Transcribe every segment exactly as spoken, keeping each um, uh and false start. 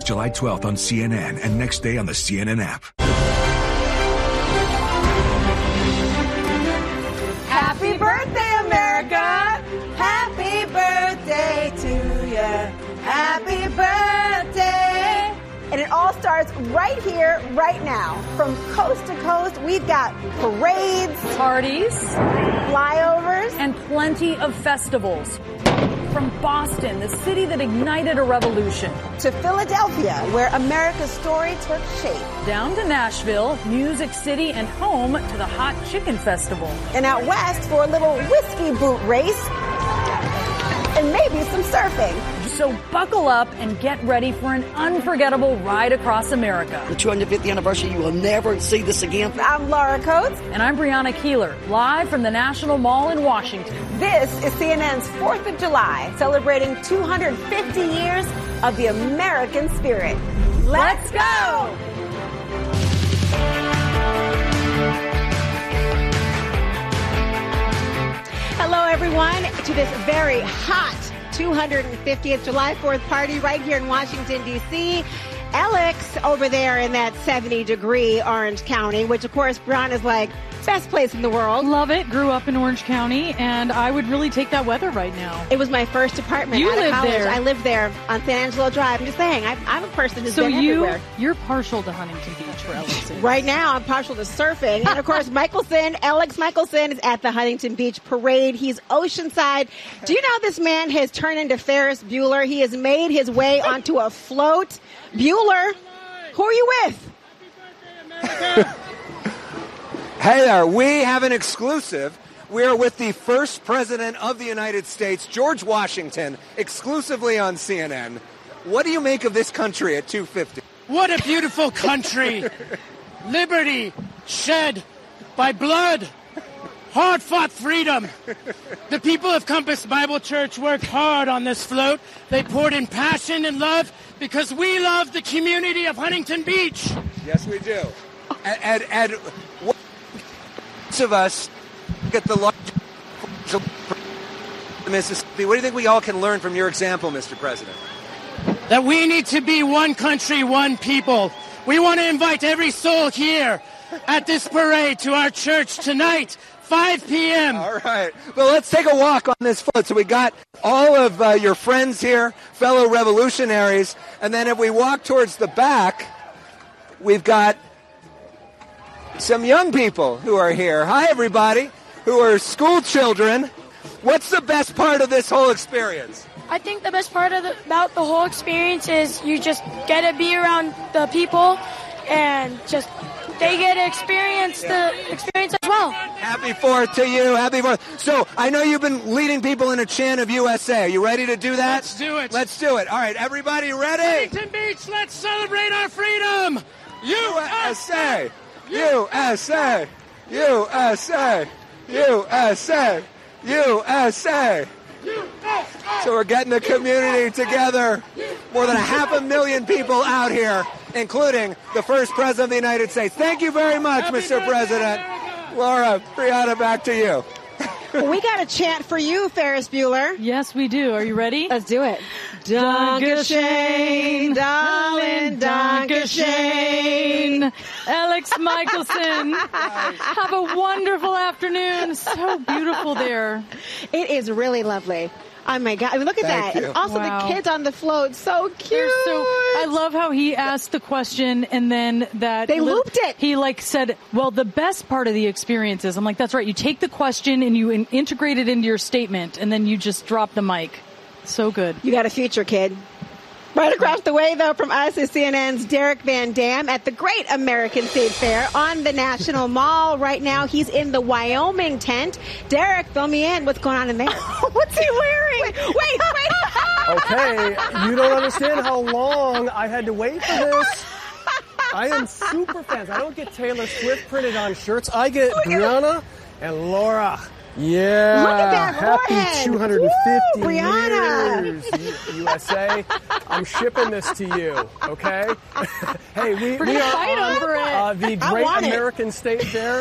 July twelfth on C N N and next day on the C N N app. Happy birthday, America! Happy birthday to you. Happy birthday! And it all starts right here, right now. From coast to coast, we've got parades, parties, flyovers, and plenty of festivals. From Boston, the city that ignited a revolution, to Philadelphia, where America's story took shape, down to Nashville, Music City, and home to the Hot Chicken Festival. And out west for a little whiskey boot race and maybe some surfing. So buckle up and get ready for an unforgettable ride across America. The two hundred fiftieth anniversary, you will never see this again. I'm Laura Coates. And I'm Brianna Keeler, live from the National Mall in Washington. This is C N N's fourth of July, celebrating two hundred fifty years of the American spirit. Let's go! Hello, everyone, to this very hot two hundred fiftieth July fourth party right here in Washington, D C Alex over there in that seventy degree Orange County, which, of course, Brian is like, best place in the world. Love it. Grew up in Orange County, and I would really take that weather right now. It was my first apartment you out of lived college. there. I lived there on San Angelo Drive. I'm just saying, I'm, I'm a person who's so been you, everywhere. You're partial to Huntington Beach for Alex. Right now, I'm partial to surfing. And, of course, Michelson, Alex Michelson is at the Huntington Beach Parade. He's oceanside. Do you know this man has turned into Ferris Bueller? He has made his way onto a float. Bueller, who are you with? Hey there, we have an exclusive. We are with the first president of the United States, George Washington, exclusively on C N N. What do you make of this country at two fifty? What a beautiful country. Liberty shed by blood. Hard-fought freedom. The people of Compass Bible Church worked hard on this float. They poured in passion and love because we love the community of Huntington Beach. Yes, we do. And, and, and what of us get the large Mississippi? What do you think we all can learn from your example, Mister President? That we need to be one country, one people. We want to invite every soul here at this parade to our church tonight, five p.m. All right. Well, let's take a walk on this float. So we got all of uh, your friends here, fellow revolutionaries. And then if we walk towards the back, we've got some young people who are here. Hi, everybody, who are school children. What's the best part of this whole experience? I think the best part of the, about the whole experience is you just get to be around the people and just they get to experience the experience as well. Happy Fourth to you. Happy Fourth. So I know you've been leading people in a chant of U S A. Are you ready to do that? Let's do it. Let's do it. All right, everybody ready? Huntington Beach, let's celebrate our freedom. U S A. U S A. U S A. U S A. U S A. So we're getting the community together. More than a half a million people out here, including the first president of the United States. Thank you very much, Happy Mister birthday, President. America. Laura, Brianna, back to you. We got a chant for you, Ferris Bueller. Yes, we do. Are you ready? Let's do it. Dankeschön, darling, Dankeschön. Alex Michelson, have a wonderful afternoon. So beautiful there. It is really lovely. Oh, my God. I mean, look at Thank that. you. And also Wow. the kids on the float. So cute. They're so, I love how he asked the question and then that They li- looped it. He like said, well, the best part of the experience is, I'm like, that's right. You take the question and you in- integrate it into your statement and then you just drop the mic. So good. You got a future, kid. Right across the way, though, from us is C N N's Derek Van Dam at the Great American State Fair on the National Mall. Right now, he's in the Wyoming tent. Derek, fill me in. What's going on in there? What's he wearing? Wait, wait, wait. Okay, you don't understand how long I had to wait for this. I am super fans. I don't get Taylor Swift printed on shirts. I get Brianna and Laura. Yeah. Look at that Happy forehead. two hundred fifty Woo, Brianna. years, U- USA. I'm shipping this to you, okay? Hey, we, We're we gonna are fight on over it. uh, the I Great want it. American State Fair.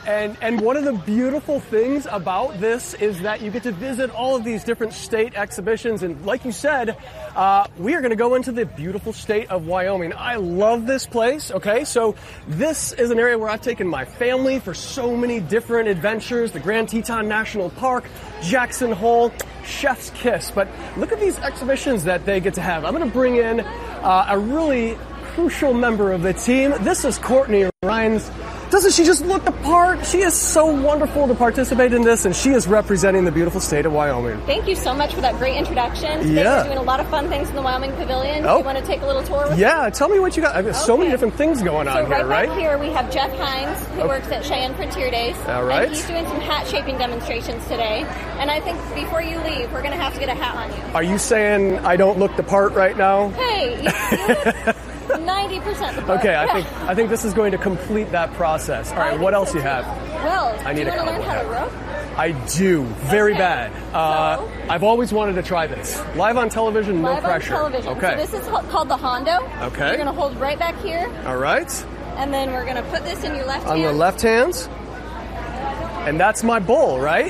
And and one of the beautiful things about this is that you get to visit all of these different state exhibitions. And like you said, uh, we are going to go into the beautiful state of Wyoming. I love this place, okay? So this is an area where I've taken my family for so many different adventures. The Grand Teton National Park, Jackson Hole, Chef's Kiss. But look at these exhibitions that they get to have. I'm going to bring in uh, a really crucial member of the team. This is Courtney Rhines. Doesn't she just look the part? She is so wonderful to participate in this, and she is representing the beautiful state of Wyoming. Thank you so much for that great introduction. Today Yeah. we're doing a lot of fun things in the Wyoming Pavilion. Oh. You want to take a little tour with Yeah, me? tell me what you got. I mean, so Okay. many different things going on So here, right right? back here we have Jeff Hines, who Okay. works at Cheyenne Frontier Days. All right. And he's doing some hat shaping demonstrations today. And I think before you leave, we're going to have to get a hat on you. Are you saying I don't look the part right now? Hey, you, you look ninety percent the part. Okay, I Yeah. think I think this is going to complete that process. All I right, think what else so you too. have? Well, I need do you a want to learn cowboy how to hat. rope? I do, very Okay. bad. Uh, So- I've always wanted to try this. Live on television, no Live pressure. on television. Okay. So this is ho- called the Hondo. Okay. You're going to hold right back here, All right. and then we're going to put this in your left On hand. the left hand. And that's my bowl, right?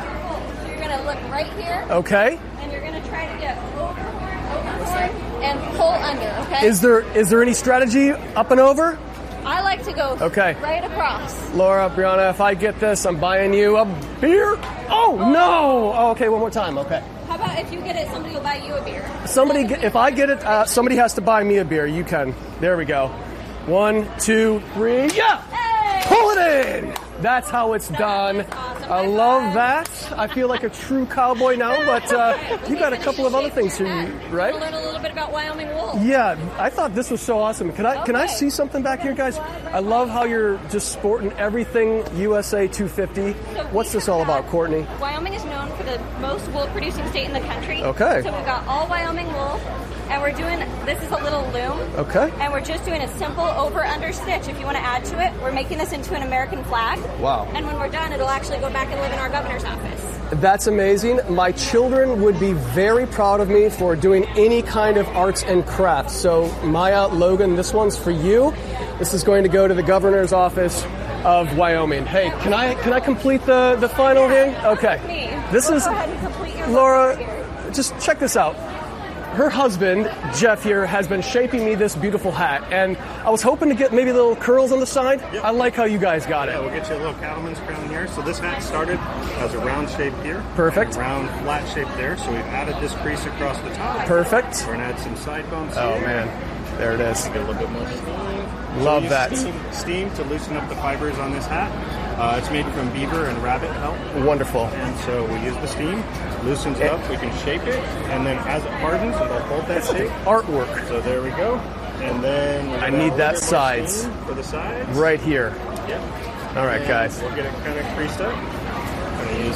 So you're going to look right here, Okay. and you're going to try to get overboard, overboard, and pull under, okay? Is there is there any strategy up and over? I like to go Okay. right across. Laura, Brianna, if I get this, I'm buying you a beer. Oh, no. Oh, okay, one more time. Okay. How about if you get it, somebody will buy you a beer? Somebody, get, if I get it, uh, somebody has to buy me a beer. You can. There we go. One, two, three. Yeah. Hey! Pull it in. That's how it's done. awesome. I High love five. that. I feel like a true cowboy now, but uh, you got a couple of other things here, right? We'll learn a little bit about Wyoming wool. Yeah, I thought this was so awesome. Can I can I Okay. see something back here, guys? I love how you're just sporting everything U S A two fifty. So What's we this all have about, got- Courtney? Wyoming is known for the most wool producing state in the country. Okay. So we've got all Wyoming wool, and we're doing, this is a little loom. Okay. And we're just doing a simple over-under stitch. If you want to add to it, we're making this into an American flag. Wow. And when we're done, it'll actually go back and live in our governor's office. That's amazing. My children would be very proud of me for doing any kind of arts and crafts. So, Maya, Logan, this one's for you. This is going to go to the governor's office of Wyoming. Hey, can I can I complete the, the final thing? Okay. Me. This We'll is go ahead and complete your Laura. look here. Just check this out. Her husband, Jeff here, has been shaping me this beautiful hat, and I was hoping to get maybe little curls on the side. Yep. I like how you guys got Yeah, it. we'll get you a little cattleman's crown here. So this hat started as a round shape here. Perfect. And a round flat shape there. So we've added this crease across the top. Perfect. We're going to add some side bumps Oh, here. man. There it is. Get a little bit more steam. Love Use that. Steam, steam to loosen up the fibers on this hat. Uh, it's made from beaver and rabbit pelt. Wonderful. And so we use the steam, loosens it up, we can shape it, and then as it hardens, it'll hold that shape. Artwork. So there we go. And then we're I gonna need add a that little bit more sides. steam for the sides. Right here. Yep. All right, And guys. We'll get it kind of creased up. I'm gonna use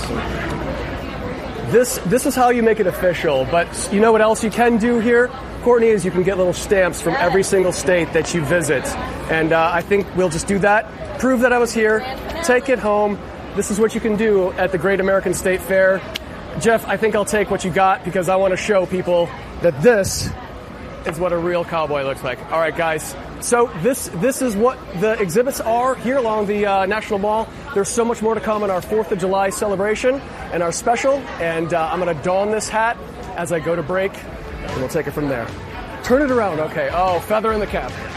some. This this is how you make it official. But you know what else you can do here, Courtney, is you can get little stamps from every single state that you visit. And uh, I think we'll just do that. Prove that I was here. Take it home. This is what you can do at the Great American State Fair. Jeff, I think I'll take what you got because I want to show people that this is what a real cowboy looks like. All right, guys. So this this is what the exhibits are here along the uh, National Mall. There's so much more to come in our fourth of July celebration and our special. And uh, I'm going to don this hat as I go to break, and we'll take it from there. Turn it around. Okay. Oh, feather in the cap.